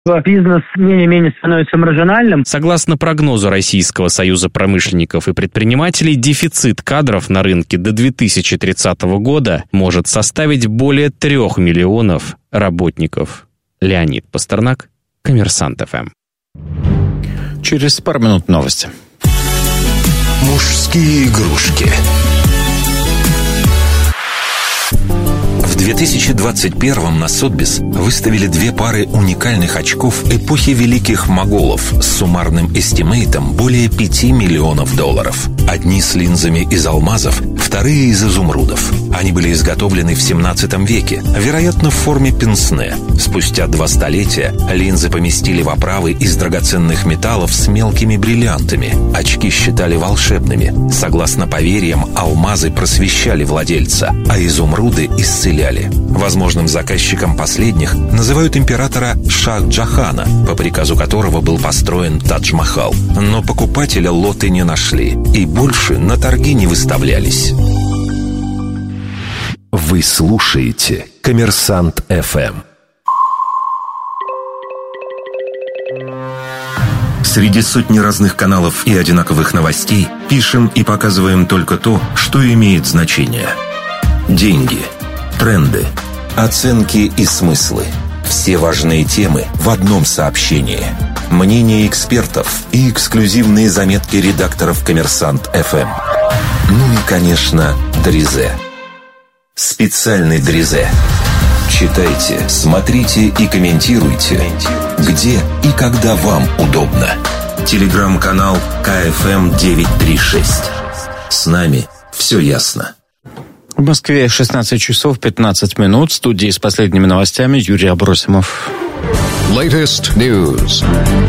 Бизнес менее-менее становится маржинальным. Согласно прогнозу Российского союза промышленников и предпринимателей, дефицит кадров на рынке до 2030 года может составить более 3 миллионов работников. Леонид Пастернак, Коммерсант ФМ. Через пару минут новости. Мужские игрушки. В 2021 на Сотбис выставили 2 пары уникальных очков эпохи великих моголов с суммарным эстимейтом более $5 миллионов. Одни с линзами из алмазов, вторые из изумрудов. Они были изготовлены в 17 веке, вероятно, в форме пенсне. Спустя 2 столетия линзы поместили в оправы из драгоценных металлов с мелкими бриллиантами. Очки считали волшебными. Согласно поверьям, алмазы просвещали владельца, а изумруды исцеляли. Возможным заказчиком последних называют императора Шах-Джахана, по приказу которого был построен Тадж-Махал. Но покупателя лоты не нашли и больше на торги не выставлялись. Вы слушаете Коммерсант ФМ. Среди сотни разных каналов и одинаковых новостей пишем и показываем только то, что имеет значение. Деньги, тренды, оценки и смыслы. Все важные темы в одном сообщении. Мнения экспертов и эксклюзивные заметки редакторов «Коммерсант ФМ». Ну и, конечно, Дрезе. Специальный Дрезе. Читайте, смотрите и комментируйте, где и когда вам удобно. Телеграм-канал КФМ 936. С нами все ясно. В Москве 16 часов 15 минут. В студии с последними новостями Юрий Абросимов. Latest News.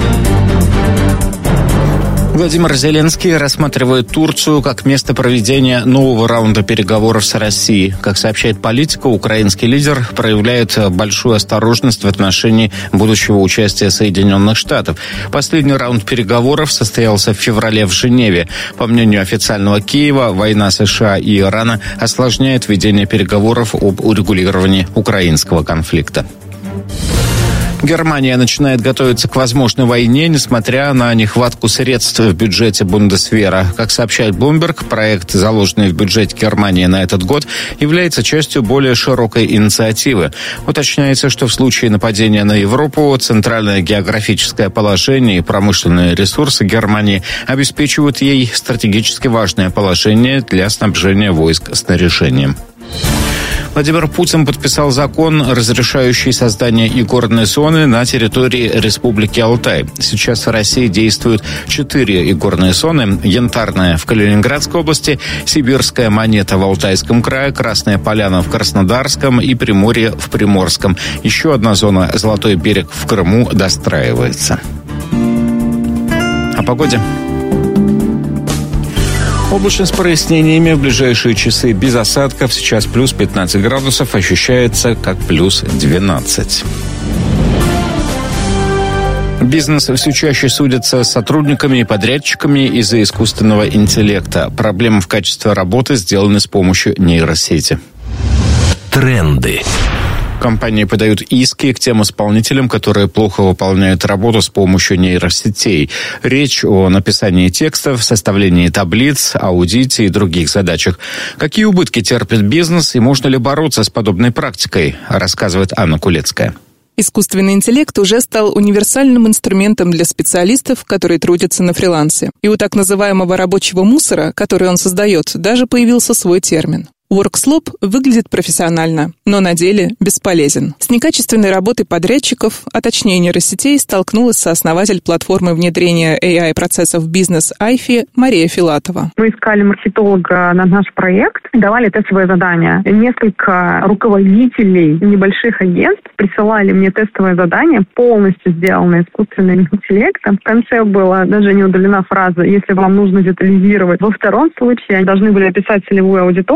Владимир Зеленский рассматривает Турцию как место проведения нового раунда переговоров с Россией. Как сообщает Политика, украинский лидер проявляет большую осторожность в отношении будущего участия Соединенных Штатов. Последний раунд переговоров состоялся в феврале в Женеве. По мнению официального Киева, война США и Ирана осложняет ведение переговоров об урегулировании украинского конфликта. Германия начинает готовиться к возможной войне, несмотря на нехватку средств в бюджете Бундесвера. Как сообщает Bloomberg, проект, заложенный в бюджете Германии на этот год, является частью более широкой инициативы. Уточняется, что в случае нападения на Европу центральное географическое положение и промышленные ресурсы Германии обеспечивают ей стратегически важное положение для снабжения войск снаряжением. Владимир Путин подписал закон, разрешающий создание игорной зоны на территории Республики Алтай. Сейчас в России действуют 4 игорные зоны. Янтарная в Калининградской области, Сибирская Монета в Алтайском крае, Красная Поляна в Краснодарском и Приморье в Приморском. Еще одна зона Золотой берег в Крыму достраивается. О погоде. Облачно с прояснениями, в ближайшие часы без осадков. Сейчас плюс 15 градусов, ощущается как плюс 12. Бизнес все чаще судится с сотрудниками и подрядчиками из-за искусственного интеллекта. Проблемы в качестве работы сделаны с помощью нейросети. Тренды. Компании подают иски к тем исполнителям, которые плохо выполняют работу с помощью нейросетей. Речь о написании текстов, составлении таблиц, аудите и других задачах. Какие убытки терпит бизнес и можно ли бороться с подобной практикой, рассказывает Анна Кулецкая. Искусственный интеллект уже стал универсальным инструментом для специалистов, которые трудятся на фрилансе. И у так называемого рабочего мусора, который он создает, даже появился свой термин. Workslop выглядит профессионально, но на деле бесполезен. С некачественной работой подрядчиков, а точнее нейросетей, столкнулась сооснователь платформы внедрения AI-процессов бизнес Айфи Мария Филатова. Мы искали маркетолога на наш проект, давали тестовое задание. Несколько руководителей небольших агентств присылали мне тестовое задание, полностью сделанное искусственным интеллектом. В конце была даже не удалена фраза «если вам нужно детализировать». Во втором случае они должны были описать целевую аудиторию,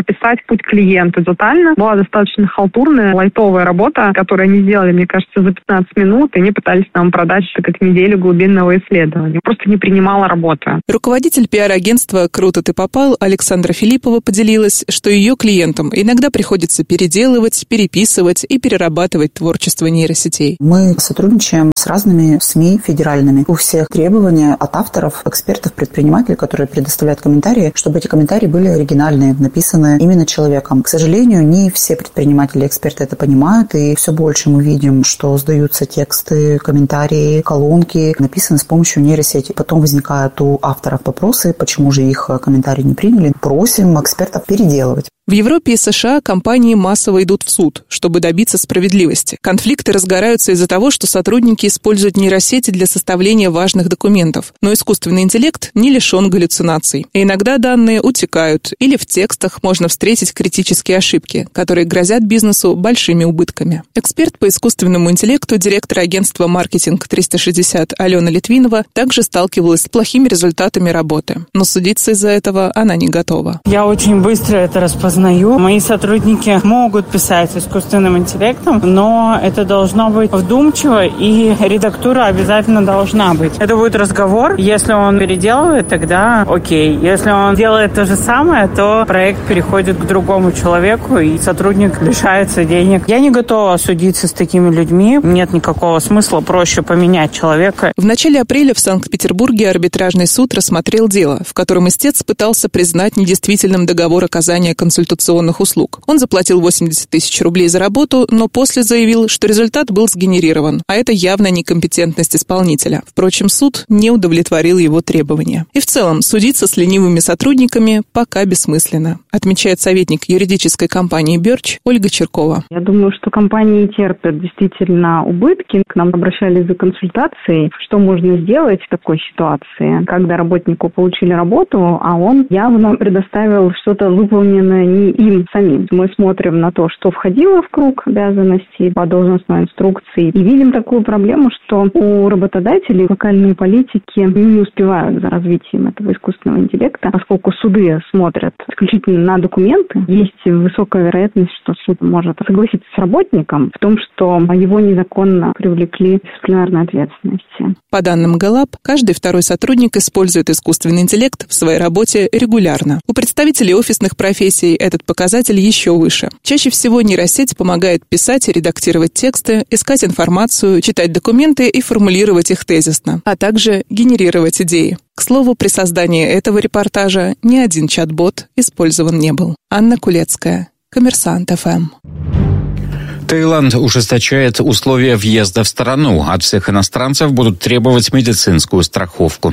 описать путь клиента детально. Была достаточно халтурная, лайтовая работа, которую они сделали, мне кажется, за 15 минут, и они пытались нам продать как неделю глубинного исследования. Просто не принимала работу. Руководитель пиар-агентства «Круто ты попал» Александра Филиппова поделилась, что ее клиентам иногда приходится переделывать, переписывать и перерабатывать творчество нейросетей. Мы сотрудничаем с разными СМИ федеральными. У всех требования от авторов, экспертов, предпринимателей, которые предоставляют комментарии, чтобы эти комментарии были оригинальные, написаны именно человеком. К сожалению, не все предприниматели и эксперты это понимают, и все больше мы видим, что сдаются тексты, комментарии, колонки, написаны с помощью нейросети. Потом возникают у авторов вопросы, почему же их комментарии не приняли. Просим экспертов переделывать. В Европе и США компании массово идут в суд, чтобы добиться справедливости. Конфликты разгораются из-за того, что сотрудники используют нейросети для составления важных документов. Но искусственный интеллект не лишен галлюцинаций. И иногда данные утекают, или в текстах можно встретить критические ошибки, которые грозят бизнесу большими убытками. Эксперт по искусственному интеллекту, директор агентства «Маркетинг 360» Алена Литвинова также сталкивалась с плохими результатами работы. Но судиться из-за этого она не готова. Я очень быстро это распознаю. Мои сотрудники могут писать искусственным интеллектом, но это должно быть вдумчиво, и редактура обязательно должна быть. Это будет разговор. Если он переделывает, тогда окей. Если он делает то же самое, то проект переходит к другому человеку, и сотрудник лишается денег. Я не готова судиться с такими людьми. Нет никакого смысла, проще поменять человека. В начале апреля в Санкт-Петербурге арбитражный суд рассмотрел дело, в котором истец пытался признать недействительным договор оказания консультационных услуг. Он заплатил 80 тысяч рублей за работу, но после заявил, что результат был сгенерирован, а это явно некомпетентность исполнителя. Впрочем, суд не удовлетворил его требования. И в целом, судиться с ленивыми сотрудниками пока бессмысленно, отмечает советник юридической компании «Бёрч» Ольга Черкова. Я думаю, что компании терпят действительно убытки. К нам обращались за консультацией. Что можно сделать в такой ситуации, когда работнику получили работу, а он явно предоставил что-то выполненное не им самим. Мы смотрим на то, что входило в круг обязанностей по должностной инструкции, и видим такую проблему, что у работодателей локальные политики не успевают за развитием этого искусственного интеллекта, поскольку суды смотрят исключительно на документы. Есть высокая вероятность, что суд может согласиться с работником в том, что его незаконно привлекли к дисциплинарной ответственности. По данным Гэллап, каждый второй сотрудник использует искусственный интеллект в своей работе регулярно. У представителей офисных профессий этот показатель еще выше. Чаще всего нейросеть помогает писать и редактировать тексты, искать информацию, читать документы и формулировать их тезисно, а также генерировать идеи. К слову, при создании этого репортажа ни один чат-бот использован не был. Анна Кулецкая, Коммерсант ФМ. Таиланд ужесточает условия въезда в страну. От всех иностранцев будут требовать медицинскую страховку.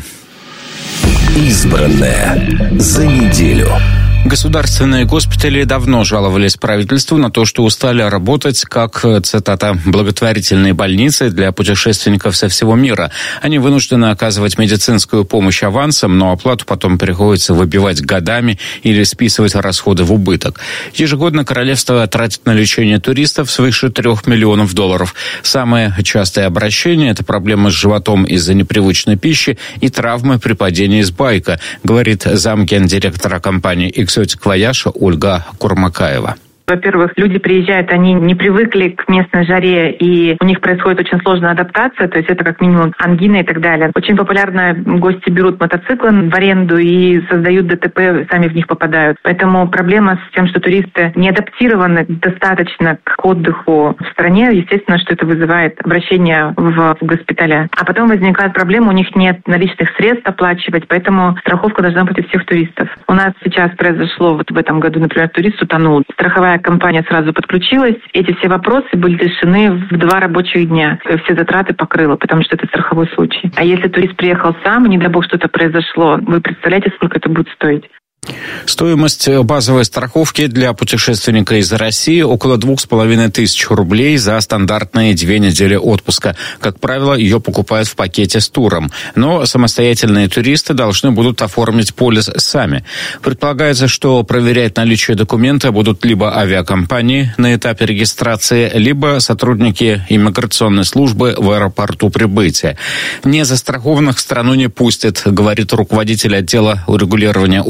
Избранное за неделю. Государственные госпитали давно жаловались правительству на то, что устали работать как, цитата, «благотворительные больницы для путешественников со всего мира». Они вынуждены оказывать медицинскую помощь авансом, но оплату потом приходится выбивать годами или списывать расходы в убыток. Ежегодно королевство тратит на лечение туристов свыше $3 миллионов. Самое частое обращение – это проблемы с животом из-за непривычной пищи и травмы при падении с байка, говорит замгендиректора компании «Экзотик Вояж» Ольга Курмакаева. Во-первых, люди приезжают, они не привыкли к местной жаре, и у них происходит очень сложная адаптация, то есть это как минимум ангина и так далее. Очень популярно гости берут мотоциклы в аренду и создают ДТП, сами в них попадают. Поэтому проблема с тем, что туристы не адаптированы достаточно к отдыху в стране, естественно, что это вызывает обращение в госпиталя. А потом возникает проблема, у них нет наличных средств оплачивать, поэтому страховка должна быть у всех туристов. У нас сейчас произошло в этом году, например, турист утонул. Страховая компания сразу подключилась. Эти все вопросы были решены в 2 рабочих дня. Все затраты покрыла, потому что это страховой случай. А если турист приехал сам, не дай бог что-то произошло, вы представляете, сколько это будет стоить? Стоимость базовой страховки для путешественника из России около 2500 рублей за стандартные 2 недели отпуска. Как правило, ее покупают в пакете с туром. Но самостоятельные туристы должны будут оформить полис сами. Предполагается, что проверять наличие документа будут либо авиакомпании на этапе регистрации, либо сотрудники иммиграционной службы в аэропорту прибытия. Незастрахованных в страну не пустят, говорит руководитель отдела урегулирования убытков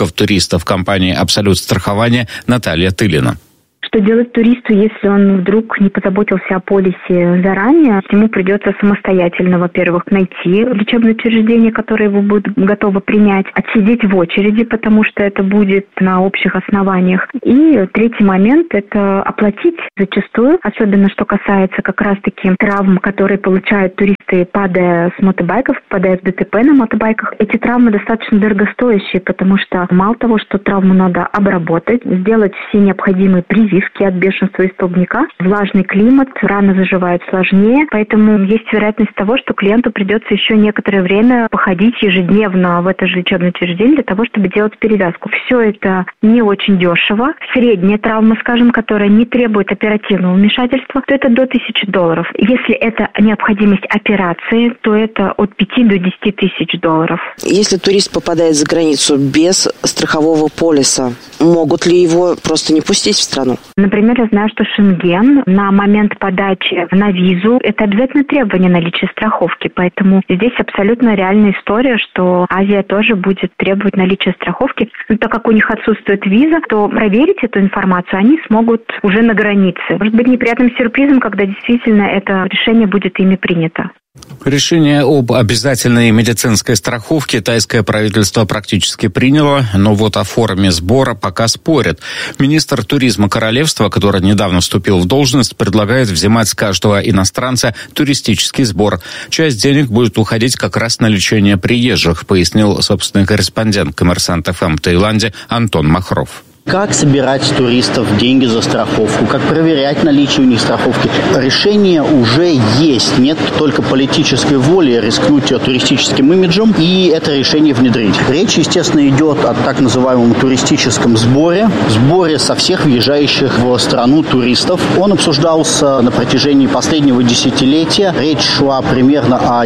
туристов компании «Абсолют страхования» Наталья Тылина. Что делать туристу, если он вдруг не позаботился о полисе заранее? Ему придется самостоятельно, во-первых, найти лечебное учреждение, которое его будет готово принять, отсидеть в очереди, потому что это будет на общих основаниях. И третий момент – это оплатить зачастую, особенно что касается как раз-таки травм, которые получают туристы, падая с мотобайков, падая в ДТП на мотобайках. Эти травмы достаточно дорогостоящие, потому что мало того, что травму надо обработать, сделать все необходимые прививки от бешенства и столбняка. Влажный климат, раны заживают сложнее, поэтому есть вероятность того, что клиенту придется еще некоторое время походить ежедневно в это же лечебное учреждение для того, чтобы делать перевязку. Все это не очень дешево. Средняя травма, скажем, которая не требует оперативного вмешательства, то это до $1000. Если это необходимость операции, то это от 5 до 10 тысяч долларов. Если турист попадает за границу без страхового полиса, могут ли его просто не пустить в страну? Например, я знаю, что Шенген на момент подачи на визу – это обязательно требование наличия страховки. Поэтому здесь абсолютно реальная история, что Азия тоже будет требовать наличия страховки. Но так как у них отсутствует виза, то проверить эту информацию они смогут уже на границе. Может быть неприятным сюрпризом, когда действительно это решение будет ими принято. Решение об обязательной медицинской страховке тайское правительство практически приняло, но вот о форме сбора пока спорят. Министр туризма королевства, который недавно вступил в должность, предлагает взимать с каждого иностранца туристический сбор. Часть денег будет уходить как раз на лечение приезжих, пояснил собственный корреспондент «Коммерсант ФМ» в Таиланде Антон Махров. Как собирать с туристов деньги за страховку, как проверять наличие у них страховки. Решение уже есть. Нет только политической воли рискнуть туристическим имиджем и это решение внедрить. Речь, естественно, идет о так называемом туристическом сборе. Сборе со всех въезжающих в страну туристов. Он обсуждался на протяжении последнего десятилетия. Речь шла примерно о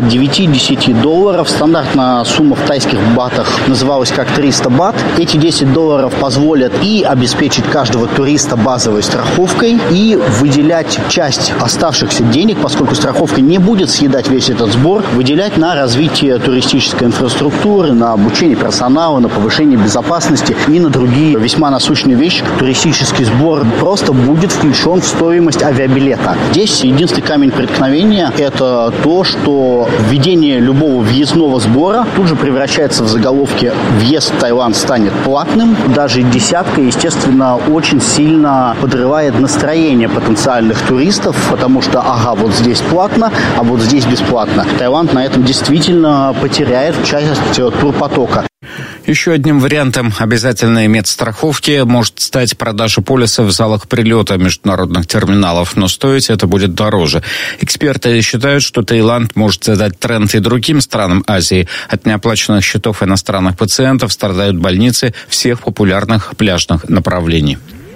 $9-10. Стандартная сумма в тайских батах называлась как 300 бат. Эти $10 позволят и обеспечить каждого туриста базовой страховкой, и выделять часть оставшихся денег, поскольку страховка не будет съедать весь этот сбор, выделять на развитие туристической инфраструктуры, на обучение персонала, на повышение безопасности и на другие весьма насущные вещи. Туристический сбор просто будет включен в стоимость авиабилета. Здесь единственный камень преткновения – это то, что введение любого въездного сбора тут же превращается в заголовки «Въезд в Таиланд станет платным». Даже десятка, естественно, очень сильно подрывает настроение потенциальных туристов, потому что, вот здесь платно, а вот здесь бесплатно. Таиланд на этом действительно потеряет часть турпотока. Еще одним вариантом обязательной медстраховки может стать продажа полиса в залах прилета международных терминалов, но стоить это будет дороже. Эксперты считают, что Таиланд может задать тренд и другим странам Азии. От неоплаченных счетов иностранных пациентов страдают больницы всех популярных пляжных направлений.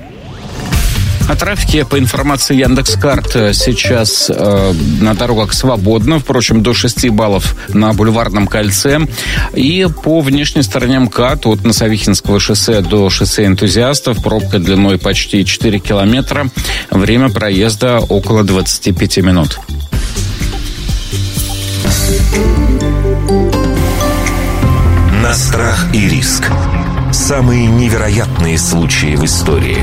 О трафике, по информации Яндекс.Карт, сейчас на дорогах свободно, впрочем, до 6 баллов на Бульварном кольце. И по внешней стороне МКАД от Носовихинского шоссе до шоссе Энтузиастов пробка длиной почти 4 километра. Время проезда около 25 минут. На страх и риск. Самые невероятные случаи в истории.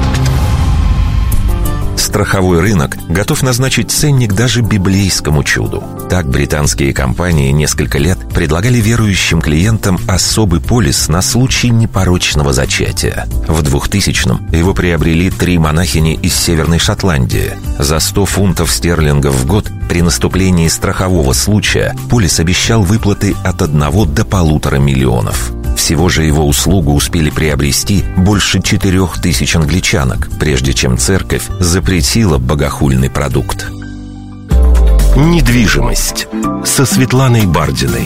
Страховой рынок готов назначить ценник даже библейскому чуду. Так британские компании несколько лет предлагали верующим клиентам особый полис на случай непорочного зачатия. В 2000-м его приобрели 3 монахини из Северной Шотландии. За 100 фунтов стерлингов в год при наступлении страхового случая полис обещал выплаты от 1 до 1,5 миллионов. Всего же его услугу успели приобрести больше 4000 англичанок, прежде чем церковь запретила богохульный продукт. Недвижимость со Светланой Бардиной.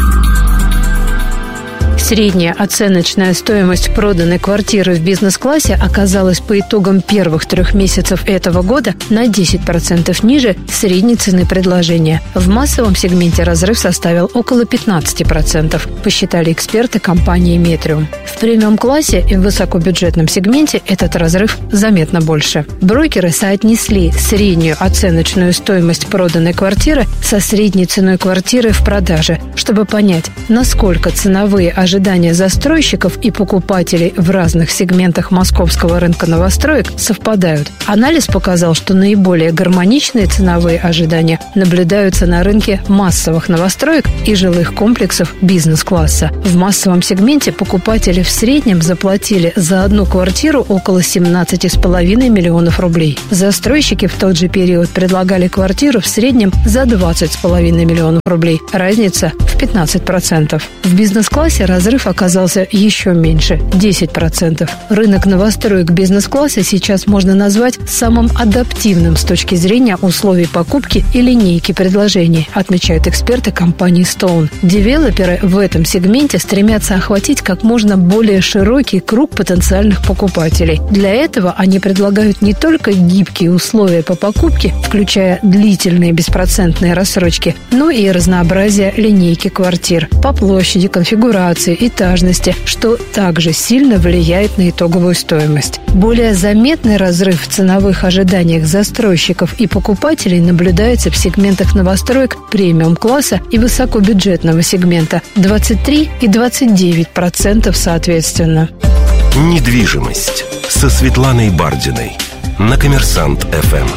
Средняя оценочная стоимость проданной квартиры в бизнес-классе оказалась по итогам первых 3 месяцев этого года на 10% ниже средней цены предложения. В массовом сегменте разрыв составил около 15%, посчитали эксперты компании «Метриум». В премиум-классе и в высокобюджетном сегменте этот разрыв заметно больше. Брокеры соотнесли среднюю оценочную стоимость проданной квартиры со средней ценой квартиры в продаже, чтобы понять, насколько ценовые ожидания застройщиков и покупателей в разных сегментах московского рынка новостроек совпадают. Анализ показал, что наиболее гармоничные ценовые ожидания наблюдаются на рынке массовых новостроек и жилых комплексов бизнес-класса. В массовом сегменте покупатели в среднем заплатили за одну квартиру около 17,5 миллионов рублей. Застройщики в тот же период предлагали квартиру в среднем за 20,5 миллионов рублей. Разница в 15%. В бизнес-классе разрыв оказался еще меньше – 10%. Рынок новостроек бизнес-класса сейчас можно назвать самым адаптивным с точки зрения условий покупки и линейки предложений, отмечают эксперты компании Stone. Девелоперы в этом сегменте стремятся охватить как можно более широкий круг потенциальных покупателей. Для этого они предлагают не только гибкие условия по покупке, включая длительные беспроцентные рассрочки, но и разнообразие линейки квартир по площади, конфигурации, этажности, что также сильно влияет на итоговую стоимость. Более заметный разрыв в ценовых ожиданиях застройщиков и покупателей наблюдается в сегментах новостроек премиум-класса и высокобюджетного сегмента – 23 и 29% соответственно. Недвижимость со Светланой Бардиной на Коммерсант-ФМ.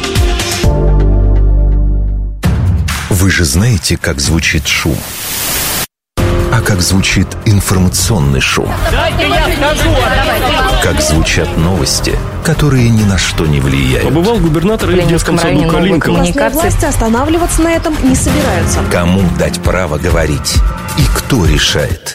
Вы же знаете, как звучит шум? А как звучит информационный шум? Как звучат новости, которые ни на что не влияют? Побывал губернатор в детском саду Калинка. Власти останавливаться на этом не собираются. Кому дать право говорить? И кто решает?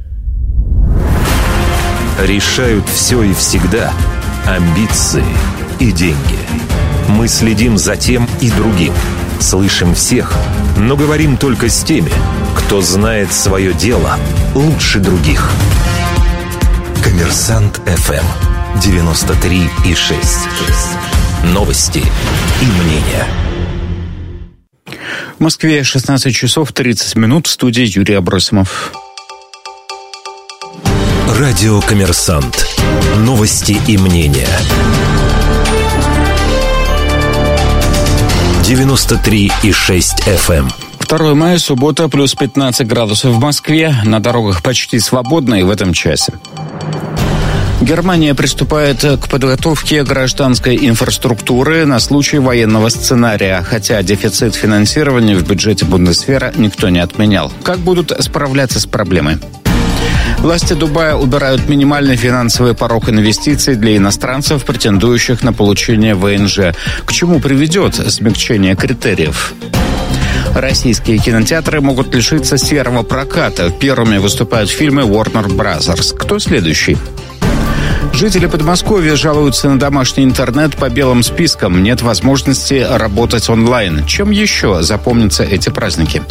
Решают все и всегда амбиции и деньги. Мы следим за тем и другим. Слышим всех, но говорим только с теми, кто знает свое дело лучше других. Коммерсант ФМ 93,6. Новости и мнения. В Москве 16 часов 30 минут. В студии Юрий Абросимов. Радио «Коммерсант». Новости и мнения. 93,6 FM. 2 мая, суббота, плюс 15 градусов в Москве. На дорогах почти свободно и в этом часе. Германия приступает к подготовке гражданской инфраструктуры на случай военного сценария, хотя дефицит финансирования в бюджете Бундесвера никто не отменял. Как будут справляться с проблемой? Власти Дубая убирают минимальный финансовый порог инвестиций для иностранцев, претендующих на получение ВНЖ. К чему приведет смягчение критериев? Российские кинотеатры могут лишиться серого проката. Первыми выступают фильмы Warner Brothers. Кто следующий? Жители Подмосковья жалуются на домашний интернет по белым спискам. Нет возможности работать онлайн. Чем еще запомнятся эти праздники?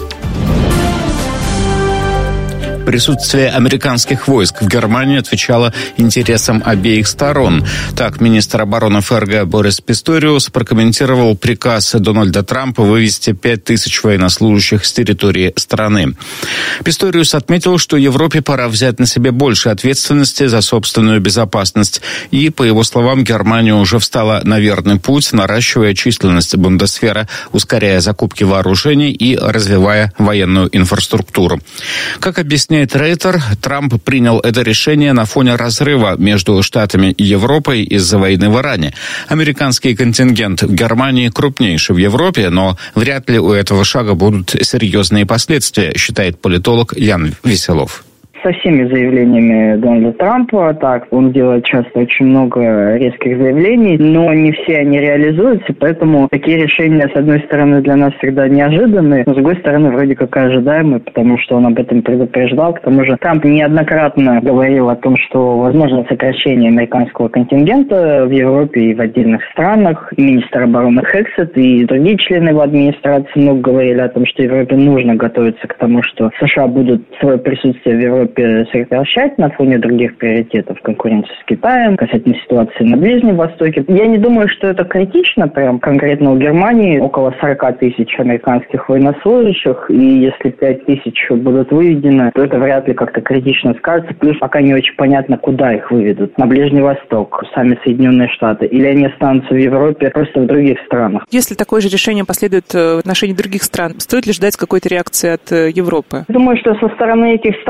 Присутствие американских войск в Германии отвечало интересам обеих сторон. Так, министр обороны ФРГ Борис Писториус прокомментировал приказ Дональда Трампа вывести 5000 военнослужащих с территории страны. Писториус отметил, что Европе пора взять на себя больше ответственности за собственную безопасность. И, по его словам, Германия уже встала на верный путь, наращивая численность Бундесвера, ускоряя закупки вооружений и развивая военную инфраструктуру. Как объясняет Рейтер, Трамп принял это решение на фоне разрыва между Штатами и Европой из-за войны в Иране. Американский контингент в Германии крупнейший в Европе, но вряд ли у этого шага будут серьезные последствия, считает политолог Ян Веселов. Со всеми заявлениями Дональда Трампа, так, он делает часто очень много резких заявлений, но не все они реализуются, поэтому такие решения, с одной стороны, для нас всегда неожиданные, но с другой стороны, вроде как и ожидаемые, потому что он об этом предупреждал. К тому же Трамп неоднократно говорил о том, что возможно сокращение американского контингента в Европе и в отдельных странах. И министр обороны Хексет и другие члены его администрации много говорили о том, что Европе нужно готовиться к тому, что США будут свое присутствие в Европе сокращать на фоне других приоритетов, конкуренции с Китаем, касательно ситуации на Ближнем Востоке. Я не думаю, что это критично, прям конкретно у Германии около 40 тысяч американских военнослужащих, и если 5 тысяч будут выведены, то это вряд ли как-то критично скажется, плюс пока не очень понятно, куда их выведут. На Ближний Восток, сами Соединенные Штаты, или они останутся в Европе, просто в других странах. Если такое же решение последует в отношении других стран, стоит ли ждать какой-то реакции от Европы? Думаю, что со стороны этих стран, да.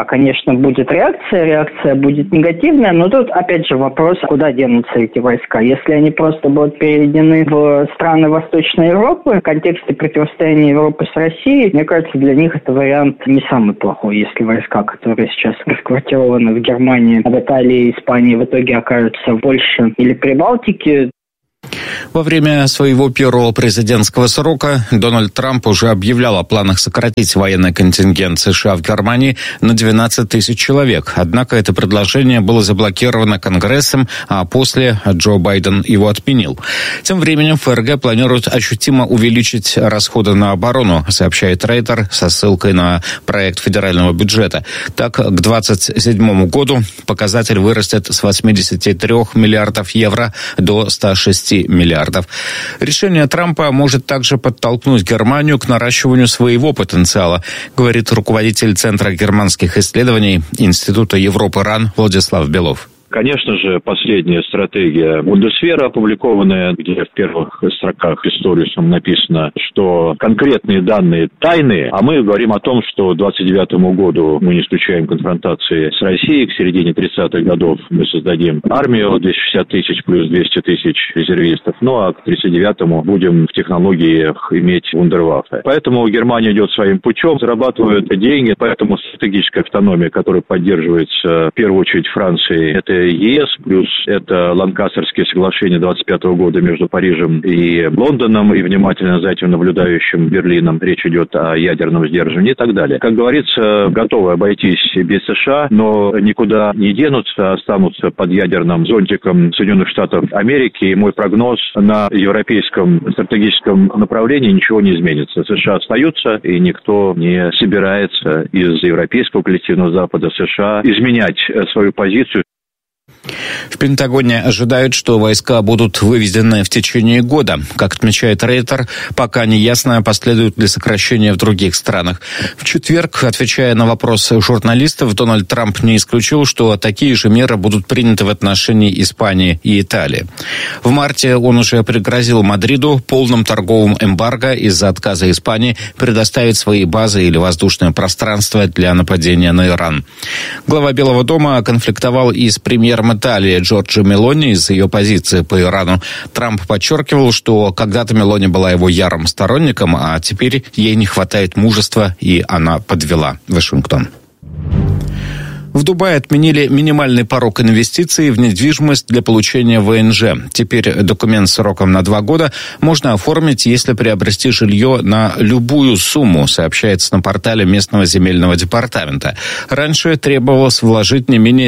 Да, конечно, будет реакция будет негативная, но тут опять же вопрос, куда денутся эти войска. Если они просто будут переведены в страны Восточной Европы, в контексте противостояния Европы с Россией, мне кажется, для них это вариант не самый плохой, если войска, которые сейчас расквартированы в Германии, в Италии и Испании, в итоге окажутся в Польше или Прибалтике. Во время своего первого президентского срока Дональд Трамп уже объявлял о планах сократить военный контингент США в Германии на 12 тысяч человек. Однако это предложение было заблокировано Конгрессом, а после Джо Байден его отменил. Тем временем ФРГ планирует ощутимо увеличить расходы на оборону, сообщает Рейтер со ссылкой на проект федерального бюджета. Так, к 2027 году показатель вырастет с 83 миллиардов евро до 106 миллиардов. Решение Трампа может также подтолкнуть Германию к наращиванию своего потенциала, говорит руководитель Центра германских исследований Института Европы РАН Владислав Белов. Конечно же, последняя стратегия Бундесвера, опубликованная, где в первых строках Pistorius'ом написано, что конкретные данные тайные, а мы говорим о том, что к 29 году мы не исключаем конфронтации с Россией, к середине 30-х годов мы создадим армию 260 тысяч плюс 200 тысяч резервистов, ну а к 39-му будем в технологиях иметь вундерваффе. Поэтому Германия идет своим путем, зарабатывает деньги, поэтому стратегическая автономия, которая поддерживается в первую очередь Францией, это ЕС, плюс это Ланкастерские соглашения 25 года между Парижем и Лондоном, и внимательно за этим наблюдающим Берлином. Речь идет о ядерном сдерживании и так далее. Как говорится, готовы обойтись без США, но никуда не денутся, останутся под ядерным зонтиком Соединенных Штатов Америки. И мой прогноз: на европейском стратегическом направлении ничего не изменится. США остаются, и никто не собирается из европейского коллективного Запада США изменять свою позицию. В Пентагоне ожидают, что войска будут выведены в течение года. Как отмечает Рейтер, пока не ясно, последуют ли сокращения в других странах. В четверг, отвечая на вопрос журналистов, Дональд Трамп не исключил, что такие же меры будут приняты в отношении Испании и Италии. В марте он уже пригрозил Мадриду полным торговым эмбарго из-за отказа Испании предоставить свои базы или воздушное пространство для нападения на Иран. Глава Белого дома конфликтовал и с премьером Италии Джорджо Мелони из-за ее позиции по Ирану. Трамп подчеркивал, что когда-то Мелони была его ярым сторонником, а теперь ей не хватает мужества, и она подвела Вашингтон. В Дубае отменили минимальный порог инвестиций в недвижимость для получения ВНЖ. Теперь документ с сроком на 2 года можно оформить, если приобрести жилье на любую сумму, сообщается на портале местного земельного департамента. Раньше требовалось вложить не менее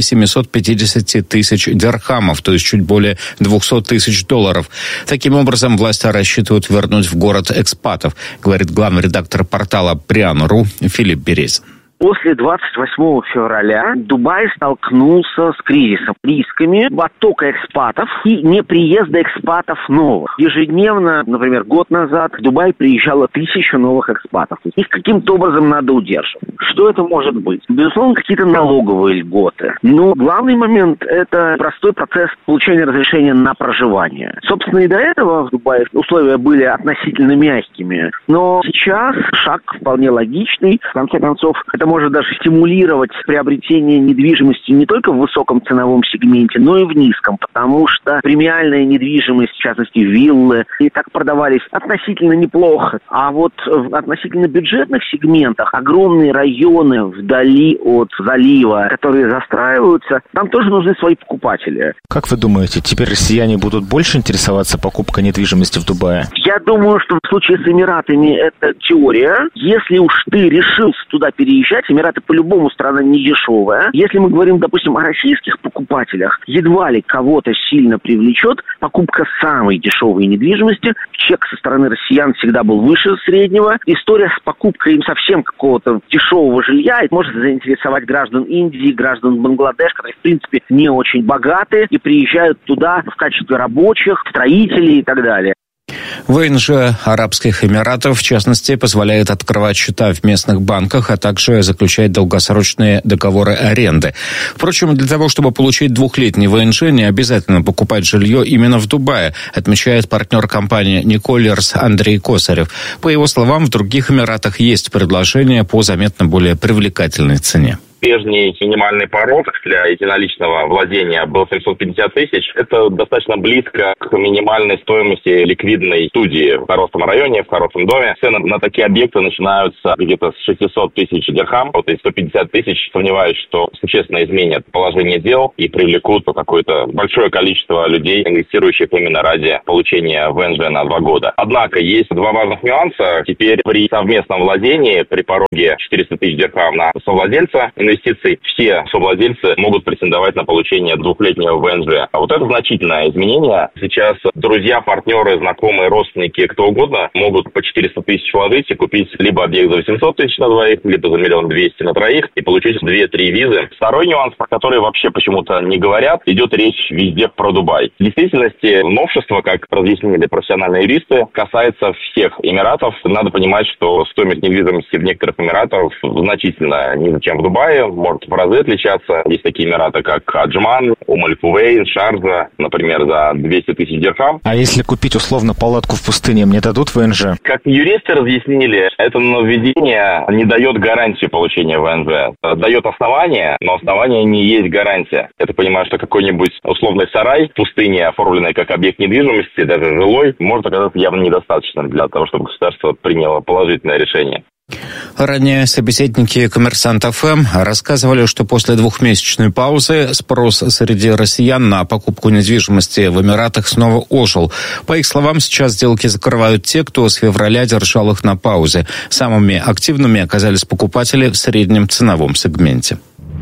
750 тысяч дирхамов, то есть чуть более 200 тысяч долларов. Таким образом, власти рассчитывают вернуть в город экспатов, говорит главный редактор портала Приан.ру Филипп Березин. После 28 февраля Дубай столкнулся с кризисом, рисками оттока экспатов и неприезда экспатов новых. Ежедневно, например, год назад в Дубай приезжало 1000 новых экспатов. Их каким-то образом надо удерживать. Что это может быть? Безусловно, какие-то налоговые льготы. Но главный момент – это простой процесс получения разрешения на проживание. Собственно, и до этого в Дубае условия были относительно мягкими. Но сейчас шаг вполне логичный. В конце концов, это может даже стимулировать приобретение недвижимости не только в высоком ценовом сегменте, но и в низком, потому что премиальная недвижимость, в частности виллы, и так продавались относительно неплохо. А вот в относительно бюджетных сегментах огромные районы вдали от залива, которые застраиваются, там тоже нужны свои покупатели. Как вы думаете, теперь россияне будут больше интересоваться покупкой недвижимости в Дубае? Я думаю, что в случае с Эмиратами это теория. Если уж ты решился туда переезжать, Эмираты по-любому страна не дешевая. Если мы говорим, допустим, о российских покупателях, едва ли кого-то сильно привлечет покупка самой дешевой недвижимости. Чек со стороны россиян всегда был выше среднего. История с покупкой им совсем какого-то дешевого жилья может заинтересовать граждан Индии, граждан Бангладеш, которые, в принципе, не очень богаты и приезжают туда в качестве рабочих, строителей и так далее. ВНЖ Арабских Эмиратов, в частности, позволяет открывать счета в местных банках, а также заключать долгосрочные договоры аренды. Впрочем, для того, чтобы получить 2-летний ВНЖ, не обязательно покупать жилье именно в Дубае, отмечает партнер компании «Николерс» Андрей Косарев. По его словам, в других Эмиратах есть предложения по заметно более привлекательной цене. Прежний минимальный порог для единоличного владения был 750 тысяч. Это достаточно близко к минимальной стоимости ликвидной студии в хорошем районе, в хорошем доме. Цены на такие объекты начинаются где-то с 600 тысяч дирхам. Вот и 150 тысяч, сомневаюсь, что существенно изменят положение дел и привлекут какое-то большое количество людей, инвестирующих именно ради получения ВНЖ на 2 года. Однако есть два важных нюанса. Теперь при совместном владении, при пороге 400 тысяч дирхам на совладельца инвестиций, все совладельцы могут претендовать на получение 2-летнего ВНЖ. А вот это значительное изменение. Сейчас друзья, партнеры, знакомые, родственники, кто угодно могут по 400 тысяч вложить и купить либо объект за 800 тысяч на двоих, либо за 1 200 000 на троих и получить 2-3 визы. Второй нюанс, про который вообще почему-то не говорят, идет речь везде про Дубай. В действительности новшество, как разъяснили профессиональные юристы, касается всех Эмиратов. Надо понимать, что стоимость недвижимости в некоторых Эмиратах значительно ниже, чем в Дубае, может в разы отличаться. Есть такие Эмираты, как Аджман, Ум-аль-Кувейн, Шарджа, например, за 200 тысяч дирхам. А если купить условно палатку в пустыне, мне дадут ВНЖ? Как юристы разъяснили, это нововведение не дает гарантии получения ВНЖ. Дает основание, но основание не есть гарантия. Это понимаю, что какой-нибудь условный сарай в пустыне, оформленный как объект недвижимости, даже жилой, может оказаться явно недостаточным для того, чтобы государство приняло положительное решение. Ранее собеседники «Коммерсант ФМ» рассказывали, что после двухмесячной паузы спрос среди россиян на покупку недвижимости в Эмиратах снова ожил. По их словам, сейчас сделки закрывают те, кто с февраля держал их на паузе. Самыми активными оказались покупатели в среднем ценовом сегменте.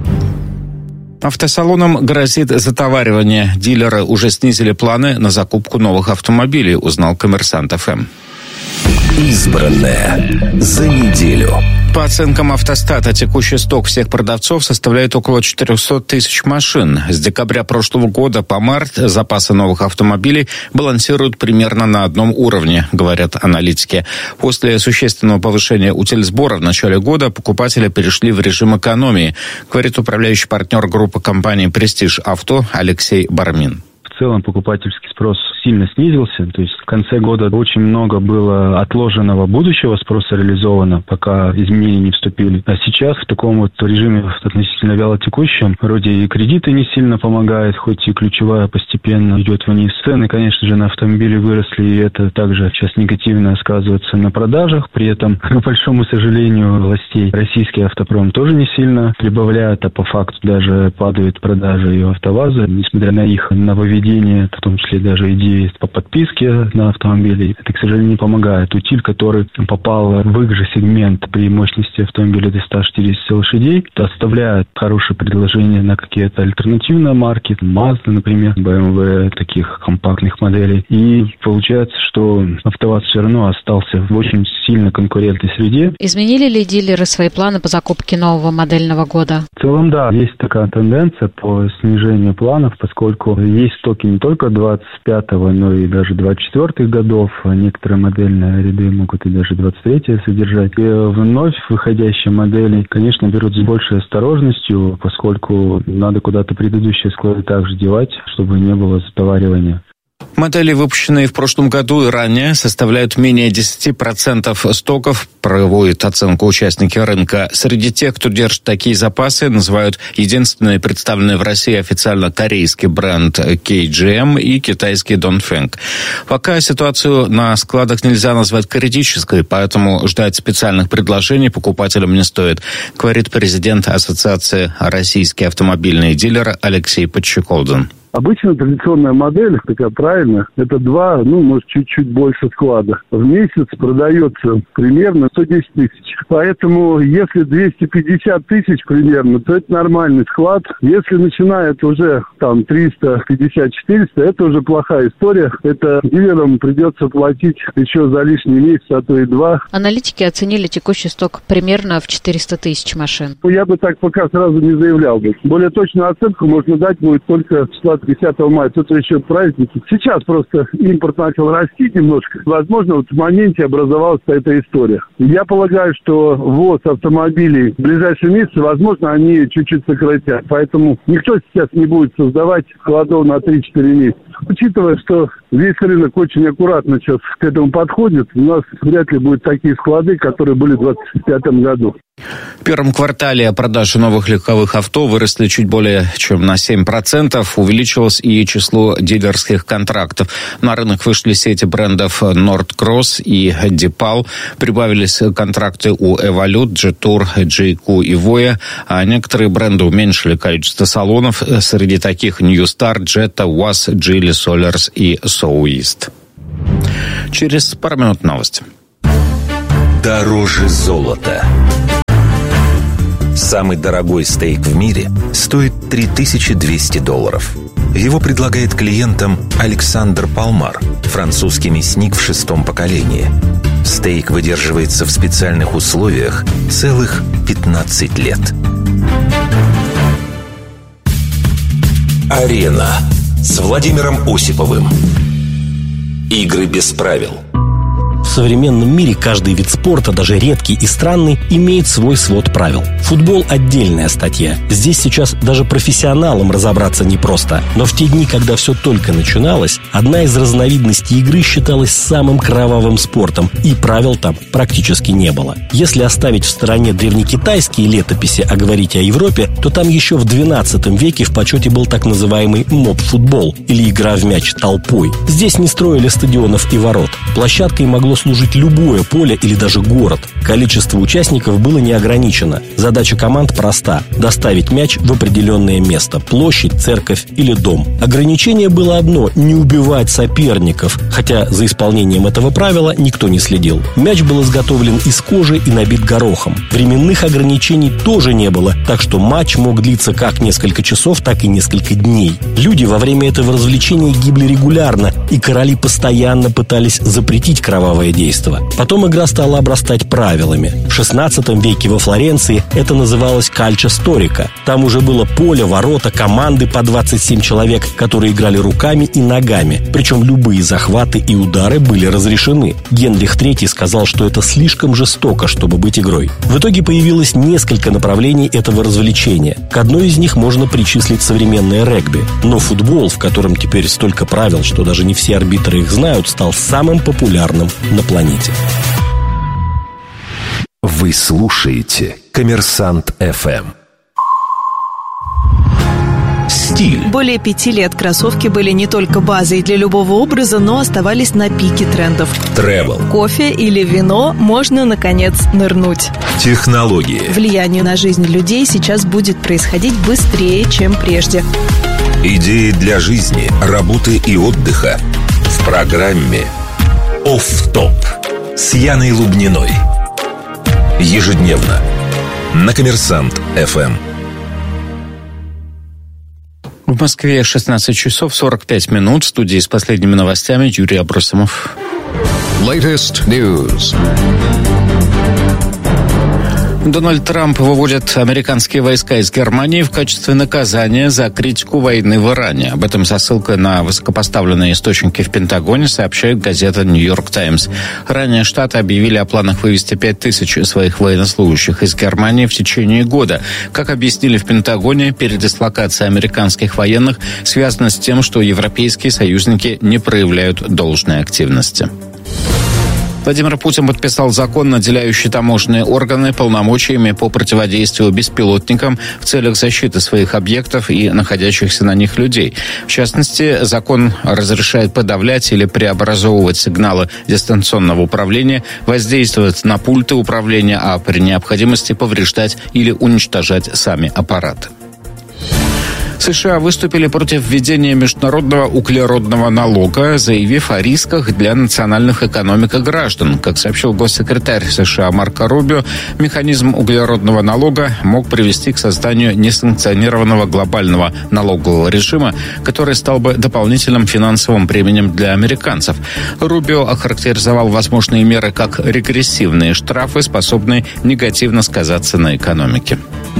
Автосалонам грозит затоваривание. Дилеры уже снизили планы на закупку новых автомобилей, узнал «Коммерсант ФМ». Избранное за неделю. По оценкам Автостата, текущий сток всех продавцов составляет около 400 тысяч машин. С декабря прошлого года по март запасы новых автомобилей балансируют примерно на одном уровне, говорят аналитики. После существенного повышения утильсбора в начале года покупатели перешли в режим экономии, говорит управляющий партнер группы компании «Престиж Авто» Алексей Бармин. В целом покупательский спрос сильно снизился. То есть в конце года очень много было отложенного будущего спроса реализовано, пока изменения не вступили. А сейчас в таком вот режиме относительно вялотекущем, вроде и кредиты не сильно помогают, хоть и ключевая постепенно идет вниз. Цены, конечно же, на автомобили выросли, и это также сейчас негативно сказывается на продажах. При этом, к большому сожалению, властей российский автопром тоже не сильно прибавляет, а по факту даже падают продажи и АвтоВАЗа, несмотря на их нововведение, в том числе даже идеи по подписке на автомобили. Это, к сожалению, не помогает. Утиль, который попал в их же сегмент при мощности автомобиля до 160 лошадей, оставляет хорошее предложение на какие-то альтернативные марки, Mazda, например, BMW, таких компактных моделей. И получается, что АвтоВАЗ все равно остался в очень сильно конкурентной среде. Изменили ли дилеры свои планы по закупке нового модельного года? В целом, да, есть такая тенденция по снижению планов, поскольку есть стоки не только 25-го, но и даже 24-х годов. Некоторые модельные ряды могут и даже 23-е содержать. И вновь выходящие модели, конечно, берут с большей осторожностью, поскольку надо куда-то предыдущие склады также девать, чтобы не было затоваривания. Модели, выпущенные в прошлом году и ранее, составляют менее 10% стоков, проводят оценку участники рынка. Среди тех, кто держит такие запасы, называют единственный представленный в России официально корейский бренд KGM и китайский Dongfeng. Пока ситуацию на складах нельзя назвать критической, поэтому ждать специальных предложений покупателям не стоит, говорит президент Ассоциации «Российские автомобильные дилеры» Алексей Подщеколдин. Обычно традиционная модель, такая правильная, это 2, может чуть-чуть больше склада. В месяц продается примерно 110 тысяч. Поэтому если 250 тысяч примерно, то это нормальный склад. Если начинает уже 350-400, это уже плохая история. Это дилерам придется платить еще за лишний месяц, а то и 2. Аналитики оценили текущий сток примерно в 400 тысяч машин. Я бы так пока сразу не заявлял. Более точную оценку можно дать будет только числа 10 мая, тут еще праздники. Сейчас просто импорт начал расти немножко. Возможно, в моменте образовалась эта история. Я полагаю, что ввоз автомобилей в ближайшие месяцы, возможно, они чуть-чуть сократят. Поэтому никто сейчас не будет создавать складов на 3-4 месяца. Учитывая, что весь рынок очень аккуратно сейчас к этому подходит, у нас вряд ли будут такие склады, которые были в 2025 году. В первом квартале продажи новых легковых авто выросли чуть более чем на 7%. Увеличилось и число дилерских контрактов. На рынок вышли сети брендов Nord Cross и Depal. Прибавились контракты у Evolute, Jetour, JQ и Voya. А некоторые бренды уменьшили количество салонов. Среди таких New Star, Jetta, UAZ, Geely, Solers и Soueast. Через пару минут новости. Дороже золота. Самый дорогой стейк в мире стоит $3200. Его предлагает клиентам Александр Палмар, французский мясник в 6-м поколении. Стейк выдерживается в специальных условиях целых 15 лет. Арена с Владимиром Осиповым. Игры без правил. В современном мире каждый вид спорта, даже редкий и странный, имеет свой свод правил. Футбол – отдельная статья. Здесь сейчас даже профессионалам разобраться непросто. Но в те дни, когда все только начиналось, одна из разновидностей игры считалась самым кровавым спортом, и правил там практически не было. Если оставить в стороне древнекитайские летописи, а говорить о Европе, то там еще в XII веке в почете был так называемый моб-футбол, или игра в мяч толпой. Здесь не строили стадионов и ворот. Площадкой могло служить любое поле или даже город. Количество участников было не ограничено. Задача команд проста – доставить мяч в определенное место – площадь, церковь или дом. Ограничение было одно – не убивать соперников, хотя за исполнением этого правила никто не следил. Мяч был изготовлен из кожи и набит горохом. Временных ограничений тоже не было, так что матч мог длиться как несколько часов, так и несколько дней. Люди во время этого развлечения гибли регулярно, и короли постоянно пытались запретить кровавое действо. Потом игра стала обрастать правилами. В XVI веке во Флоренции это называлось кальчо сторика. Там уже было поле, ворота, команды по 27 человек, которые играли руками и ногами. Причем любые захваты и удары были разрешены. Генрих III сказал, что это слишком жестоко, чтобы быть игрой. В итоге появилось несколько направлений этого развлечения. К одной из них можно причислить современное регби. Но футбол, в котором теперь столько правил, что даже не все арбитры их знают, стал самым популярным на планете. Вы слушаете «Коммерсант ФМ». Стиль. Более 5 лет кроссовки были не только базой для любого образа, но оставались на пике трендов. Travel. Кофе или вино можно, наконец, нырнуть. Технологии. Влияние на жизнь людей сейчас будет происходить быстрее, чем прежде. Идеи для жизни, работы и отдыха в программе «Офф-топ» с Яной Лубниной. Ежедневно на «Коммерсант ФМ». В Москве 16 часов 45 минут. В студии с последними новостями Юрий Абросимов. Latest news. Дональд Трамп выводит американские войска из Германии в качестве наказания за критику войны в Иране. Об этом со ссылкой на высокопоставленные источники в Пентагоне сообщает газета «Нью-Йорк Таймс». Ранее Штаты объявили о планах вывести 5000 своих военнослужащих из Германии в течение года. Как объяснили в Пентагоне, передислокация американских военных связана с тем, что европейские союзники не проявляют должной активности. Владимир Путин подписал закон, наделяющий таможенные органы полномочиями по противодействию беспилотникам в целях защиты своих объектов и находящихся на них людей. В частности, закон разрешает подавлять или преобразовывать сигналы дистанционного управления, воздействовать на пульты управления, а при необходимости повреждать или уничтожать сами аппараты. США выступили против введения международного углеродного налога, заявив о рисках для национальных экономик и граждан. Как сообщил госсекретарь США Марко Рубио, механизм углеродного налога мог привести к созданию несанкционированного глобального налогового режима, который стал бы дополнительным финансовым бременем для американцев. Рубио охарактеризовал возможные меры как регрессивные штрафы, способные негативно сказаться на экономике.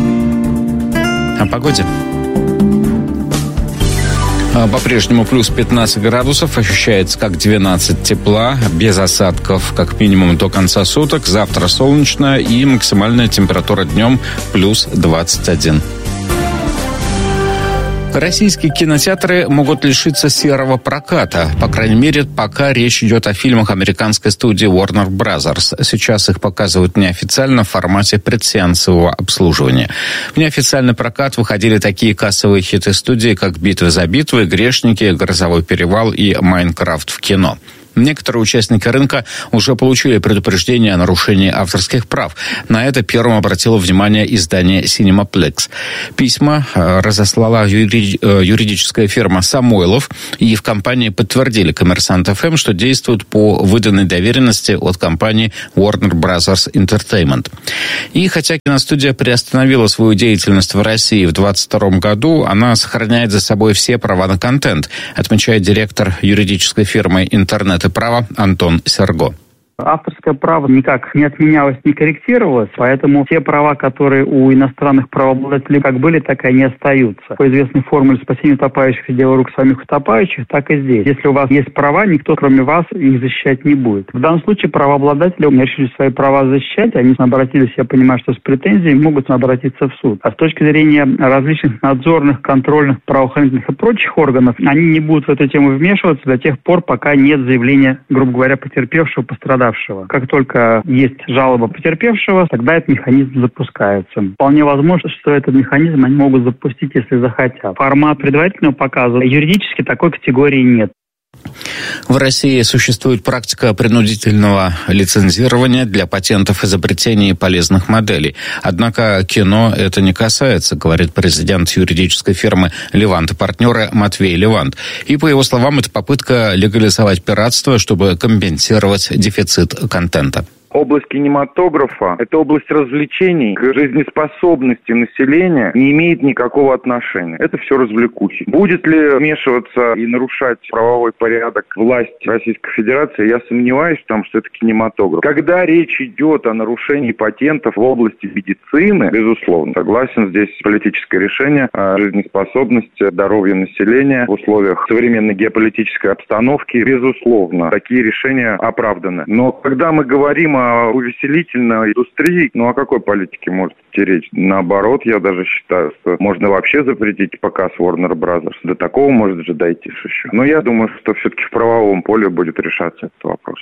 О погоде. По-прежнему плюс 15 градусов, ощущается как 12 тепла, без осадков как минимум до конца суток. Завтра солнечно и максимальная температура днем плюс 21. Российские кинотеатры могут лишиться серого проката. По крайней мере, пока речь идет о фильмах американской студии Warner Brothers. Сейчас их показывают неофициально в формате предсеансового обслуживания. В неофициальный прокат выходили такие кассовые хиты студии, как «Битва за битвой», «Грешники», «Грозовой перевал» и «Майнкрафт в кино». Некоторые участники рынка уже получили предупреждение о нарушении авторских прав. На это первым обратило внимание издание Cinemaplex. Письма разослала юридическая фирма «Самойлов», и в компании подтвердили «Коммерсант ФМ», что действуют по выданной доверенности от компании Warner Brothers Entertainment. И хотя киностудия приостановила свою деятельность в России в 2022 году, она сохраняет за собой все права на контент, отмечает директор юридической фирмы «Интернет и право» Антон Серго. Авторское право никак не отменялось, не корректировалось, поэтому те права, которые у иностранных правообладателей как были, так и они остаются. По известной формуле спасения утопающих и дело рук самих утопающих, так и здесь. Если у вас есть права, никто, кроме вас, их защищать не будет. В данном случае правообладатели решили свои права защищать, они обратились, я понимаю, что с претензией могут обратиться в суд. А с точки зрения различных надзорных, контрольных, правоохранительных и прочих органов, они не будут в эту тему вмешиваться до тех пор, пока нет заявления, грубо говоря, потерпевшего, пострадавшего. Как только есть жалоба потерпевшего, тогда этот механизм запускается. Вполне возможно, что этот механизм они могут запустить, если захотят. Формат предварительного показа юридически такой категории нет. В России существует практика принудительного лицензирования для патентов изобретений и полезных моделей. Однако кино это не касается, говорит президент юридической фирмы «Левант» и партнеры Матвей Левант. И, по его словам, это попытка легализовать пиратство, чтобы компенсировать дефицит контента. Область кинематографа – это область развлечений, к жизнеспособности населения не имеет никакого отношения. Это все развлекухи. Будет ли вмешиваться и нарушать правовой порядок власть Российской Федерации, я сомневаюсь в том, что это кинематограф. Когда речь идет о нарушении патентов в области медицины, безусловно, согласен, здесь политическое решение о жизнеспособности, здоровья населения в условиях современной геополитической обстановки, безусловно, такие решения оправданы. Но когда мы говорим о увеселительной индустрии, о какой политике может идти речь? Наоборот, я даже считаю, что можно вообще запретить показ Warner Brothers. До такого может же дойти еще. Но я думаю, что все-таки в правовом поле будет решаться этот вопрос.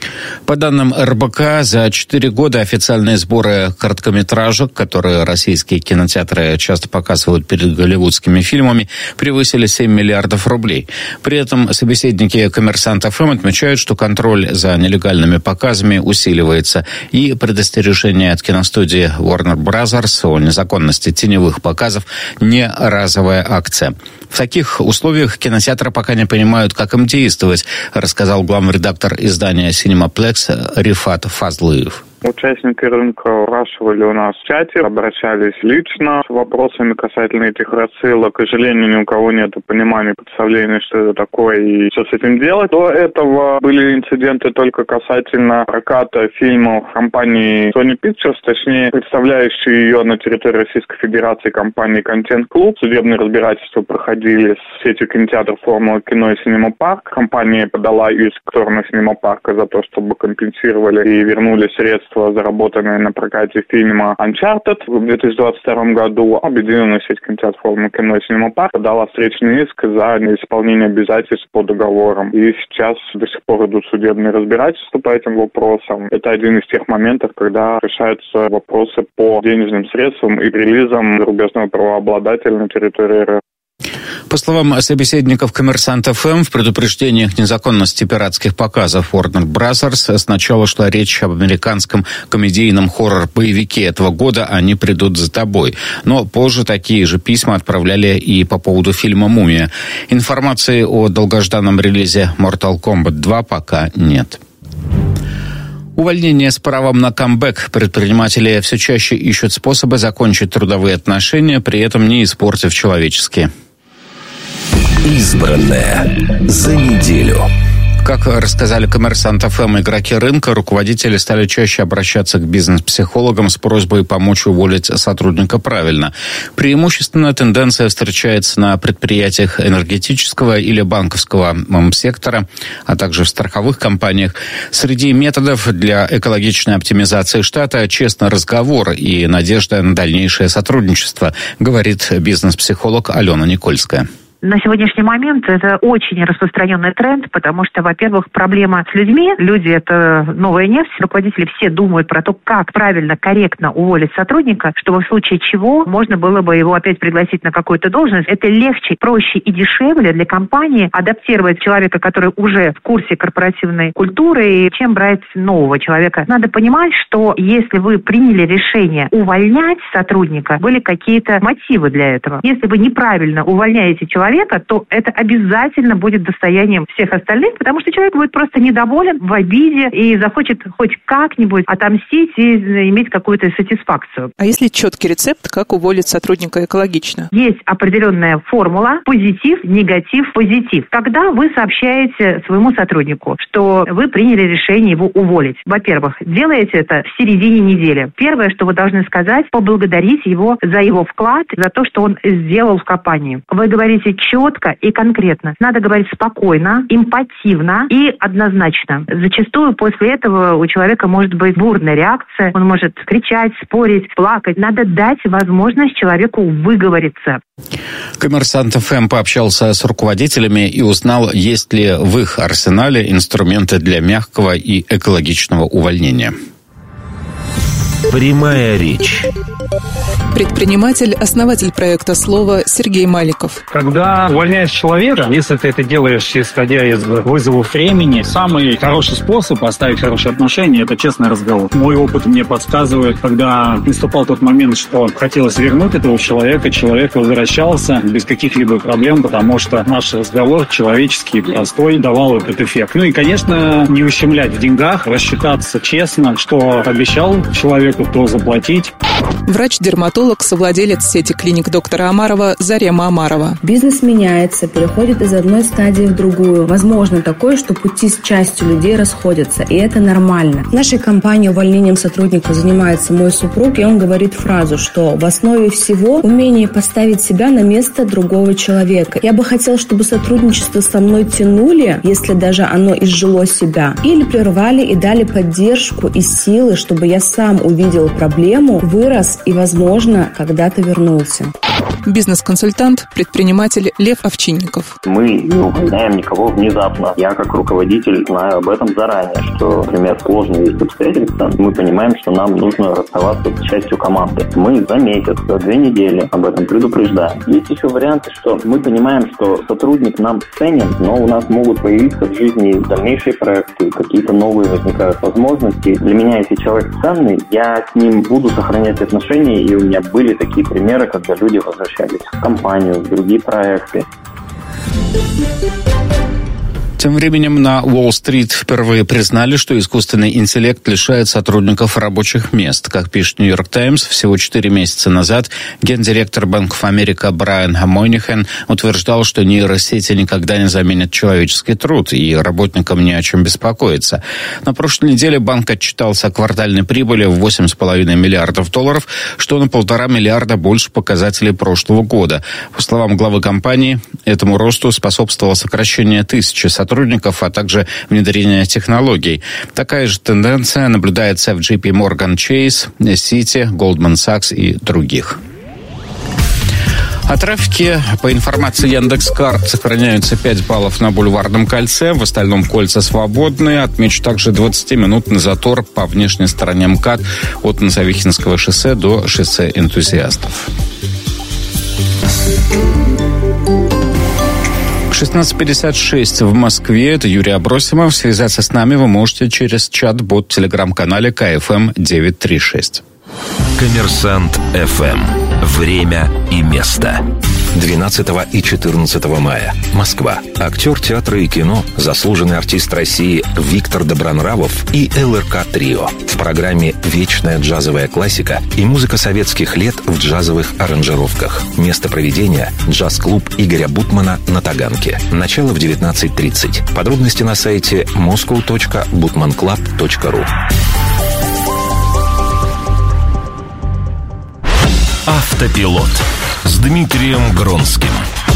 По данным РБК, за 4 года официальные сборы короткометражек, которые российские кинотеатры часто показывают перед голливудскими фильмами, превысили 7 миллиардов рублей. При этом собеседники «Коммерсант ФМ» отмечают, что контроль за нелегальными показами усиливается, и предостережение от киностудии Warner Brothers о незаконности теневых показов не разовая акция. В таких условиях кинотеатры пока не понимают, как им действовать, рассказал главный редактор издания Cinemaplex Рифат Фазлыев. Участники рынка спрашивали у нас в чате, обращались лично с вопросами касательно этих рассылок. К сожалению, ни у кого нет понимания, представления, что это такое и что с этим делать. До этого были инциденты только касательно проката фильмов компании Sony Pictures, точнее, представляющей ее на территории Российской Федерации компании Content Club. Судебные разбирательства проходили с сетью кинотеатров «Формула кино» и «Синема-парк». Компания подала иск в сторону «Синема-парка» за то, чтобы компенсировали и вернули средства, заработанные на прокате фильма «Uncharted» в 2022 году. Объединенная сеть кинотеатров «Формула кино» и «Синема-парк» подала встречный иск за неисполнение обязательств по договорам. И сейчас до сих пор идут судебные разбирательства по этим вопросам. Это один из тех моментов, когда решаются вопросы по денежным средствам и релизам зарубежного правообладателя на территории РФ. По словам собеседников «Коммерсант ФМ», в предупреждениях незаконности пиратских показов Warner Brothers сначала шла речь об американском комедийном хоррор-боевике этого года «Они придут за тобой». Но позже такие же письма отправляли и по поводу фильма «Мумия». Информации о долгожданном релизе Mortal Kombat 2 пока нет. Увольнение с правом на камбэк. Предприниматели все чаще ищут способы закончить трудовые отношения, при этом не испортив человеческие. Избранное за неделю. Как рассказали «Коммерсант ФМ», игроки рынка, руководители стали чаще обращаться к бизнес-психологам с просьбой помочь уволить сотрудника правильно. Преимущественно тенденция встречается на предприятиях энергетического или банковского сектора, а также в страховых компаниях. Среди методов для экологичной оптимизации штата честный разговор и надежда на дальнейшее сотрудничество, говорит бизнес-психолог Алена Никольская. На сегодняшний момент это очень распространенный тренд, потому что, во-первых, проблема с людьми. Люди – это новая нефть. Руководители все думают про то, как правильно, корректно уволить сотрудника, чтобы в случае чего можно было бы его опять пригласить на какую-то должность. Это легче, проще и дешевле для компании адаптировать человека, который уже в курсе корпоративной культуры, чем брать нового человека. Надо понимать, что если вы приняли решение увольнять сотрудника, были какие-то мотивы для этого. Если вы неправильно увольняете человека, то это обязательно будет достоянием всех остальных, потому что человек будет просто недоволен, в обиде и захочет хоть как-нибудь отомстить и иметь какую-то сатисфакцию. А есть ли четкий рецепт, как уволить сотрудника экологично? Есть определенная формула: позитив, негатив, позитив. Когда вы сообщаете своему сотруднику, что вы приняли решение его уволить. Во-первых, делаете это в середине недели. Первое, что вы должны сказать, поблагодарить его за его вклад, за то, что он сделал в компании. Вы говорите четко и конкретно. Надо говорить спокойно, эмпативно и однозначно. Зачастую после этого у человека может быть бурная реакция. Он может кричать, спорить, плакать. Надо дать возможность человеку выговориться. «Коммерсант ФМ» пообщался с руководителями и узнал, есть ли в их арсенале инструменты для мягкого и экологичного увольнения. Прямая речь. Предприниматель, основатель проекта «Слово» Сергей Маликов. Когда увольняешь человека, если ты это делаешь исходя из вызовов времени, самый хороший способ оставить хорошие отношения – это честный разговор. Мой опыт мне подсказывает, когда наступал тот момент, что хотелось вернуть этого человека, человек возвращался без каких-либо проблем, потому что наш разговор человеческий, простой, давал этот эффект. Ну и, конечно, не ущемлять в деньгах, рассчитаться честно, что обещал человеку, то заплатить. Врач-дерматолог, совладелец сети клиник доктора Омарова Зарема Омарова. Бизнес меняется, переходит из одной стадии в другую. Возможно такое, что пути с частью людей расходятся, и это нормально. В нашей компании увольнением сотрудника занимается мой супруг, и он говорит фразу, что в основе всего умение поставить себя на место другого человека. Я бы хотел, чтобы сотрудничество со мной тянули, если даже оно изжило себя, или прервали и дали поддержку и силы, чтобы я сам увидел проблему, вырос и, возможно, когда-то вернулся. Бизнес-консультант, предприниматель Лев Овчинников. Мы не увольняем никого внезапно. Я, как руководитель, знаю об этом заранее, что, например, сложные есть обстоятельства. Мы понимаем, что нам нужно расставаться с частью команды. Мы за месяц, за 2 недели об этом предупреждаем. Есть еще варианты, что мы понимаем, что сотрудник нам ценен, но у нас могут появиться в жизни дальнейшие проекты, какие-то новые возникают возможности. Для меня, если человек ценный, я с ним буду сохранять отношения, и у меня были такие примеры, когда люди возвращались в компанию, в другие проекты. Тем временем на Уолл-стрит впервые признали, что искусственный интеллект лишает сотрудников рабочих мест. Как пишет «Нью-Йорк Таймс», всего 4 месяца назад гендиректор Bank of America Брайан Мойнихан утверждал, что нейросети никогда не заменят человеческий труд, и работникам не о чем беспокоиться. На прошлой неделе банк отчитался о квартальной прибыли в $8,5 миллиардов, что на 1,5 миллиарда больше показателей прошлого года. По словам главы компании, этому росту способствовало сокращение 1000 сотрудников, а также внедрение технологий. Такая же тенденция наблюдается в JP Morgan Chase, Citi, Goldman Sachs и других. О трафике, по информации Яндекс.Карт, сохраняются 5 баллов на Бульварном кольце, в остальном кольца свободные. Отмечу также 20-минутный затор по внешней стороне МКАД от Носовихинского шоссе до шоссе Энтузиастов. 16:56 в Москве. Это Юрий Абросимов. Связаться с нами вы можете через чат-бот в телеграм-канале КФМ 936. Коммерсант ФМ. Время и место. 12 и 14 мая. Москва. Актер театра и кино, заслуженный артист России Виктор Добронравов и ЛРК Трио. В программе «Вечная джазовая классика» и музыка советских лет в джазовых аранжировках. Место проведения – джаз-клуб Игоря Бутмана на Таганке. Начало в 19:30. Подробности на сайте moscow.butmanclub.ru. Автопилот с Дмитрием Гронским.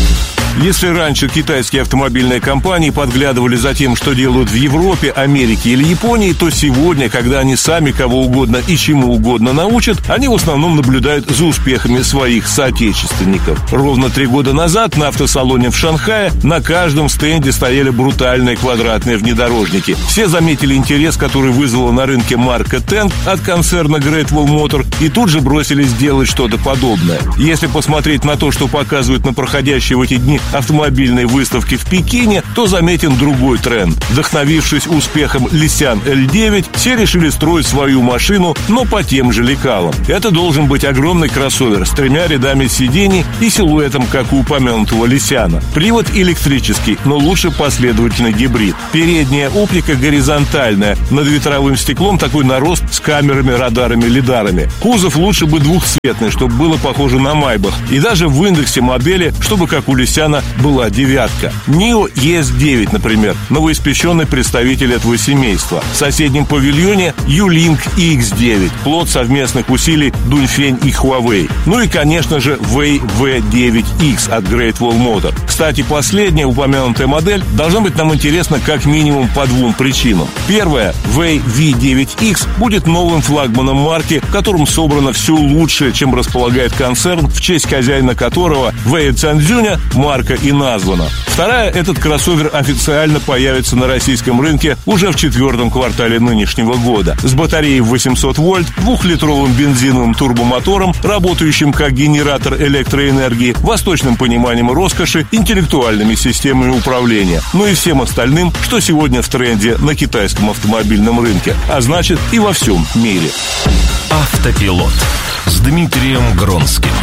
Если раньше китайские автомобильные компании подглядывали за тем, что делают в Европе, Америке или Японии, то сегодня, когда они сами кого угодно и чему угодно научат, они в основном наблюдают за успехами своих соотечественников. Ровно 3 года назад на автосалоне в Шанхае на каждом стенде стояли брутальные квадратные внедорожники. Все заметили интерес, который вызвала на рынке марка Tank от концерна Great Wall Motor, и тут же бросились делать что-то подобное. Если посмотреть на то, что показывают на проходящие в эти дни автомобильной выставки в Пекине, то заметен другой тренд. Вдохновившись успехом Lysian L9, все решили строить свою машину, но по тем же лекалам. Это должен быть огромный кроссовер с 3 рядами сидений и силуэтом, как у упомянутого Lysian. Привод электрический, но лучше последовательный гибрид. Передняя оптика горизонтальная, над ветровым стеклом такой нарост с камерами, радарами, лидарами. Кузов лучше бы двухцветный, чтобы было похоже на Майбах. И даже в индексе модели, чтобы как у Lysian была 9. NIO ES9, например, новоиспеченный представитель этого семейства. В соседнем павильоне U-Link EX9, плод совместных усилий Дуньфень и Huawei. Ну и, конечно же, Wei V9X от Great Wall Motor. Кстати, последняя упомянутая модель должна быть нам интересна как минимум по 2 причинам. Первая, Wei V9X будет новым флагманом марки, в котором собрано все лучшее, чем располагает концерн, в честь хозяина которого Wei Цзянзюня марка и названа. Вторая, этот кроссовер официально появится на российском рынке уже в 4-м квартале нынешнего года. С батареей в 800 вольт, 2-литровым бензиновым турбомотором, работающим как генератор электроэнергии, восточным пониманием роскоши, интеллектуальными системами управления. Ну и всем остальным, что сегодня в тренде на китайском автомобильном рынке, а значит и во всем мире. Автопилот с Дмитрием Гронским.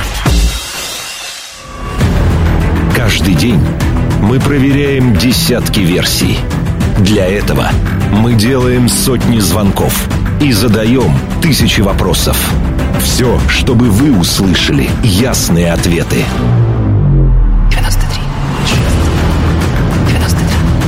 Каждый день мы проверяем десятки версий. Для этого мы делаем сотни звонков и задаем тысячи вопросов. Все, чтобы вы услышали ясные ответы. 93. 93.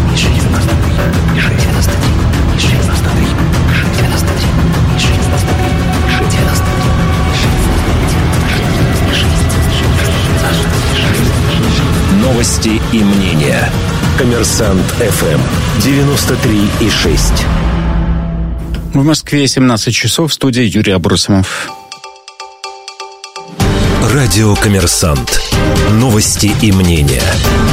93. Новости и мнения. Коммерсант ФМ 93,6. В Москве 17 часов. В студии Юрий Абросимов. Радио «Коммерсант». Новости и мнения.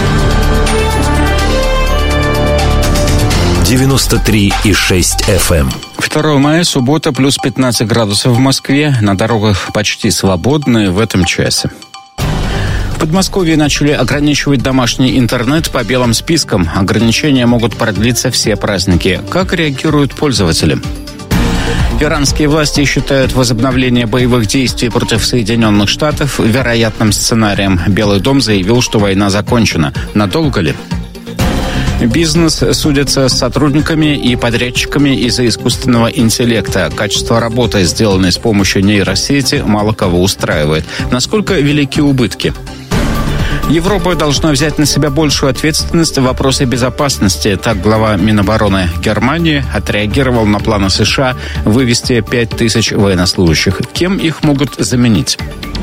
93,6 FM. 2 мая, суббота, плюс 15 градусов в Москве. На дорогах почти свободные в этом часе. В Подмосковье начали ограничивать домашний интернет по белым спискам. Ограничения могут продлиться все праздники. Как реагируют пользователи? Иранские власти считают возобновление боевых действий против Соединенных Штатов вероятным сценарием. Белый дом заявил, что война закончена. Надолго ли? Бизнес судится с сотрудниками и подрядчиками из-за искусственного интеллекта. Качество работы, сделанной с помощью нейросети, мало кого устраивает. Насколько велики убытки? Европа должна взять на себя большую ответственность в вопросе безопасности. Так глава Минобороны Германии отреагировал на планы США вывести 5000 военнослужащих. Кем их могут заменить?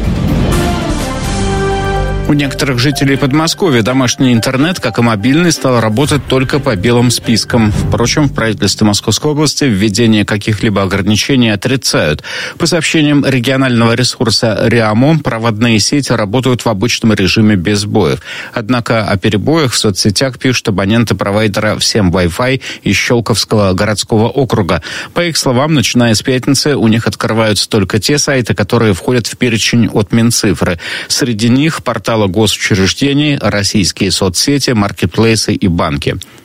У некоторых жителей Подмосковья домашний интернет, как и мобильный, стал работать только по белым спискам. Впрочем, в правительстве Московской области введение каких-либо ограничений отрицают. По сообщениям регионального ресурса РИАМО, проводные сети работают в обычном режиме без сбоев. Однако о перебоях в соцсетях пишут абоненты провайдера «Всем Wi-Fi» из Щелковского городского округа. По их словам, начиная с пятницы у них открываются только те сайты, которые входят в перечень от Минцифры. Среди них порталы госучреждений, российские соцсети, маркетплейсы и банки.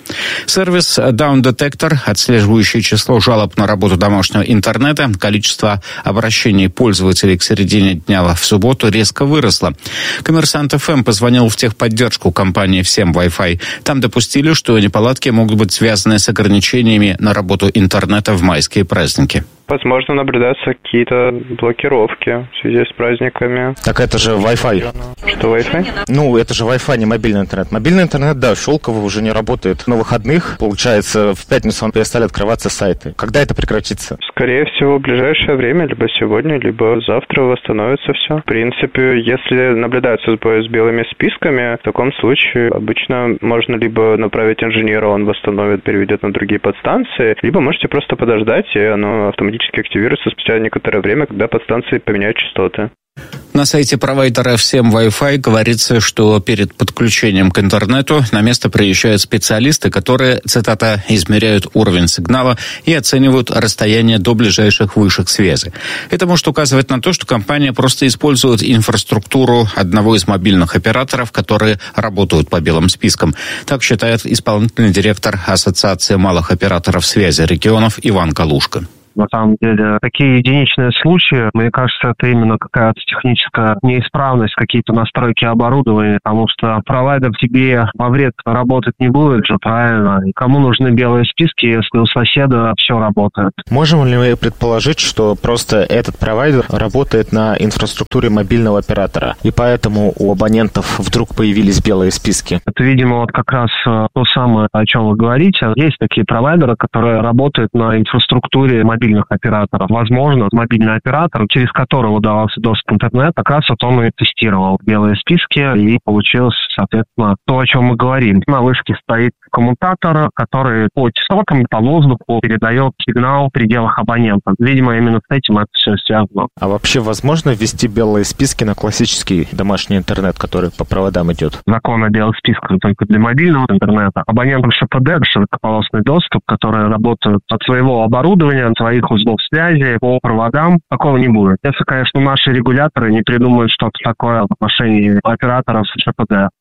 Сервис Down Detector, отслеживающий число жалоб на работу домашнего интернета, количество обращений пользователей к середине дня в субботу резко выросло. Коммерсант ФМ позвонил в техподдержку компании «Всем Wi-Fi». Там допустили, что неполадки могут быть связаны с ограничениями на работу интернета в майские праздники. Возможно, наблюдаются какие-то блокировки в связи с праздниками. Так это же Wi-Fi. Что Wi-Fi? Ну, это же Wi-Fi, не мобильный интернет. Мобильный интернет, да, Щелково уже не работает. На выходных, получается, в пятницу перестали открываться сайты. Когда это прекратится? Скорее всего, в ближайшее время, либо сегодня, либо завтра восстановится все. В принципе, если наблюдаются сбои с белыми списками, в таком случае обычно можно либо направить инженера, он восстановит, переведет на другие подстанции, либо можете просто подождать, и оно автоматически активируется спустя некоторое время, когда подстанции поменяют частоты. На сайте провайдера «Всем Wi-Fi» говорится, что перед подключением к интернету на место приезжают специалисты, которые, цитата, «измеряют уровень сигнала и оценивают расстояние до ближайших вышек связи». Это может указывать на то, что компания просто использует инфраструктуру одного из мобильных операторов, которые работают по белым спискам. Так считает исполнительный директор Ассоциации малых операторов связи регионов Иван Калушка. На самом деле, такие единичные случаи, мне кажется, это именно какая-то техническая неисправность, какие-то настройки оборудования, потому что провайдер тебе во вред работать не будет же, правильно? И кому нужны белые списки, если у соседа все работает? Можем ли мы предположить, что просто этот провайдер работает на инфраструктуре мобильного оператора, и поэтому у абонентов вдруг появились белые списки? Это, видимо, вот как раз то самое, о чем вы говорите. Есть такие провайдеры, которые работают на инфраструктуре мобильных операторов. Возможно, мобильный оператор, через которого давался доступ к интернету, как раз вот он и тестировал белые списки, и получилось, соответственно, то, о чем мы говорим. На вышке стоит коммутатор, который по частотам, по воздуху передает сигнал в пределах абонента. Видимо, именно с этим это все связано. А вообще возможно ввести белые списки на классический домашний интернет, который по проводам идет? Закон о белых списках только для мобильного интернета. Абонентам ШПД, широкополосный доступ, которые работают от своего оборудования, от своих узлов связи по проводам, такого не будет. Если, конечно, наши регуляторы не придумают что-то такое в отношении операторов ШПД.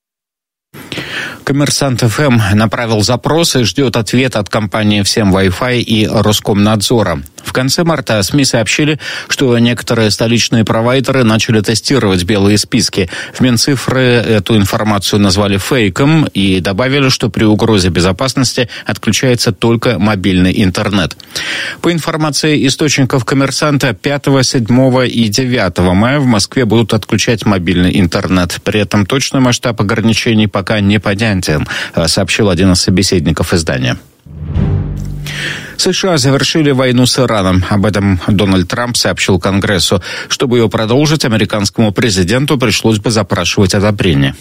Коммерсант ФМ направил запрос и ждет ответа от компании «Всем Wi-Fi» и Роскомнадзора. В конце марта СМИ сообщили, что некоторые столичные провайдеры начали тестировать белые списки. В Минцифры эту информацию назвали фейком и добавили, что при угрозе безопасности отключается только мобильный интернет. По информации источников «Коммерсанта», 5, 7 и 9 мая в Москве будут отключать мобильный интернет. При этом точный масштаб ограничений пока непонятен, сообщил один из собеседников издания. США завершили войну с Ираном. Об этом Дональд Трамп сообщил Конгрессу. Чтобы ее продолжить, американскому президенту пришлось бы запрашивать одобрение.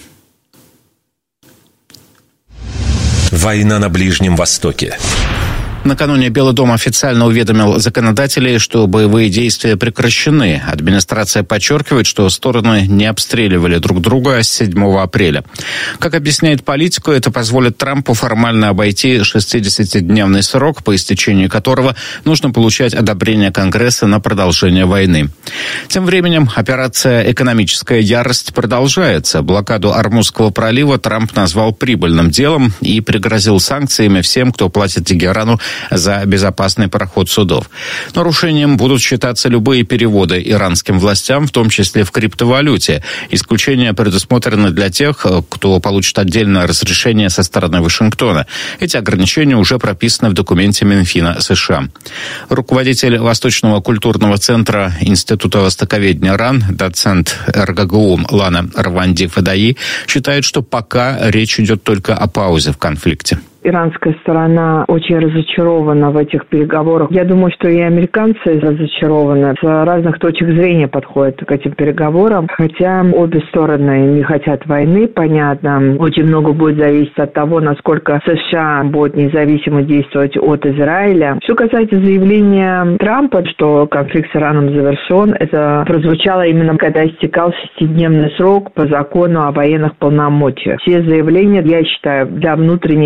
Война на Ближнем Востоке. Накануне Белый дом официально уведомил законодателей, что боевые действия прекращены. Администрация подчеркивает, что стороны не обстреливали друг друга с 7 апреля. Как объясняет политику, это позволит Трампу формально обойти 60-дневный срок, по истечении которого нужно получать одобрение Конгресса на продолжение войны. Тем временем операция «Экономическая ярость» продолжается. Блокаду Ормузского пролива Трамп назвал прибыльным делом и пригрозил санкциями всем, кто платит Тегерану за безопасный проход судов. Нарушением будут считаться любые переводы иранским властям, в том числе в криптовалюте. Исключения предусмотрены для тех, кто получит отдельное разрешение со стороны Вашингтона. Эти ограничения уже прописаны в документе Минфина США. Руководитель Восточного культурного центра Института востоковедения РАН, доцент РГГУ Лана Рванди-Фадаи, считает, что пока речь идет только о паузе в конфликте. Иранская сторона очень разочарована в этих переговорах. Я думаю, что и американцы разочарованы. С разных точек зрения подходят к этим переговорам. Хотя обе стороны не хотят войны, понятно. Очень много будет зависеть от того, насколько США будет независимо действовать от Израиля. Что касается заявления Трампа, что конфликт с Ираном завершен, это прозвучало именно когда истекал 6-дневный срок по закону о военных полномочиях. Все заявления, я считаю, для внутренней части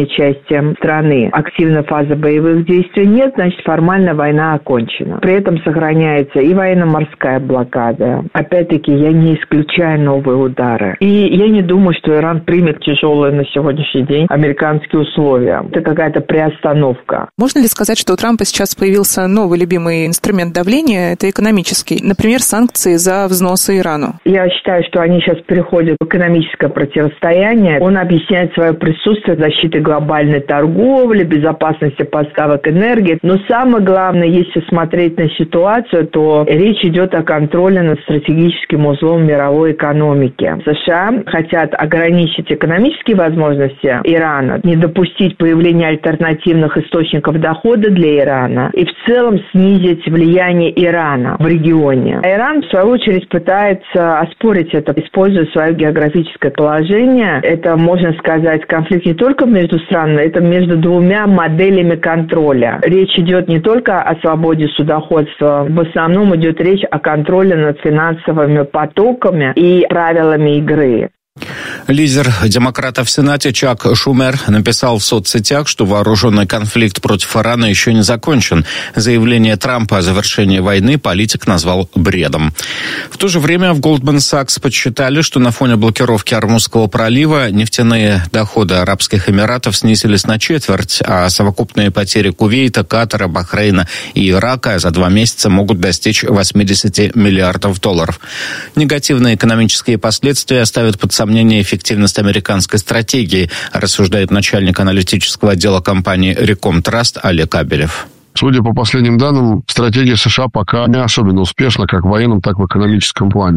участием страны. Активной фазы боевых действий нет, значит, формально война окончена. При этом сохраняется и военно-морская блокада. Опять-таки, я не исключаю новые удары. И я не думаю, что Иран примет тяжелые на сегодняшний день американские условия. Это какая-то приостановка. Можно ли сказать, что у Трампа сейчас появился новый любимый инструмент давления, это экономический? Например, санкции за взносы Ирану. Я считаю, что они сейчас переходят в экономическое противостояние. Он объясняет свое присутствие защитой глобальной торговли, безопасности поставок энергии. Но самое главное, если смотреть на ситуацию, то речь идет о контроле над стратегическим узлом мировой экономики. США хотят ограничить экономические возможности Ирана, не допустить появления альтернативных источников дохода для Ирана и в целом снизить влияние Ирана в регионе. А Иран, в свою очередь, пытается оспорить это, используя свое географическое положение. Это, можно сказать, конфликт не только между странами, это между двумя моделями контроля. Речь идет не только о свободе судоходства, в основном идет речь о контроле над финансовыми потоками и правилами игры. Лидер демократов в Сенате Чак Шумер написал в соцсетях, что вооруженный конфликт против Ирана еще не закончен. Заявление Трампа о завершении войны политик назвал бредом. В то же время в Goldman Sachs подсчитали, что на фоне блокировки Ормузского пролива нефтяные доходы Арабских Эмиратов снизились на четверть, а совокупные потери Кувейта, Катара, Бахрейна и Ирака за 2 месяца могут достичь $80 миллиардов. Негативные экономические последствия оставят под сомнение эффективность американской стратегии, рассуждает начальник аналитического отдела компании Recom Trust Олег Абелев. Судя по последним данным, стратегия США пока не особенно успешна как в военном, так и в экономическом плане.